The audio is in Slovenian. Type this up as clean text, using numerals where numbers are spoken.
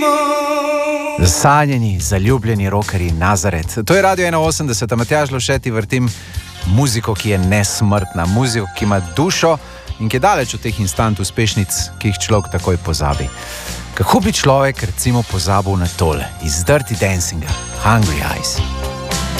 Zasanjeni, zaljubljeni rockerji Nazaret. To je Radio 81, Matjaž Lovšet, vrtim muziko, ki je nesmrtna, muziko, ki ima dušo in ki je daleč od teh instant uspešnic, ki jih človek takoj pozabi. Kako bi človek recimo pozabil na tole iz Dirty Dancinga, Hungry Eyes?